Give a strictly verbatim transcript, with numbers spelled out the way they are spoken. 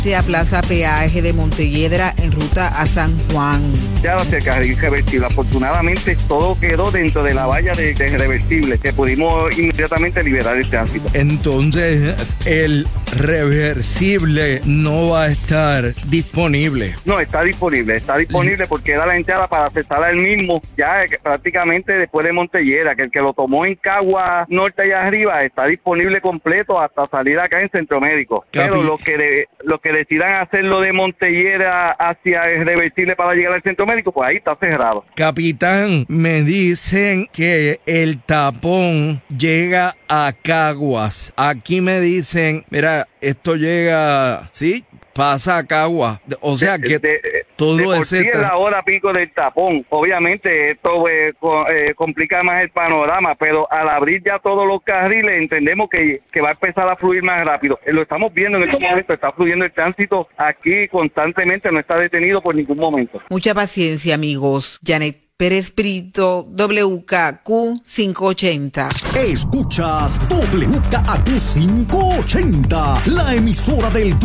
a Plaza Peaje de Montelledra en ruta a San Juan. Ya va a ser carril reversible. Afortunadamente todo quedó dentro de la valla de, de reversible, que pudimos inmediatamente liberar el tránsito. Entonces, el reversible no va a estar disponible. No, está disponible, está disponible porque era la entrada para accesar al mismo, ya prácticamente después de Montelledra, que el que lo tomó en Cagua Norte allá arriba está disponible completo hasta salir acá en Centro Médico. Capi. Pero los que de, los que decidan hacerlo de Montelledra hacia el reversible para llegar al Centro Médico, pues ahí está cerrado. Capitán, me dicen que el tapón llega a Caguas. Aquí me dicen, mira, esto llega, ¿sí? Pasa a Caguas. O sea que de, de, todo de por ese... sí es la hora pico del tapón. Obviamente esto eh, co- eh, complica más el panorama, pero al abrir ya todos los carriles entendemos que, que va a empezar a fluir más rápido. Eh, lo estamos viendo en estos momentos, está fluyendo el tránsito aquí constantemente, no está detenido por ningún momento. Mucha paciencia, amigos. Janet Pérez Brito, W K Q quinientos ochenta. Escuchas W K Q quinientos ochenta, la emisora del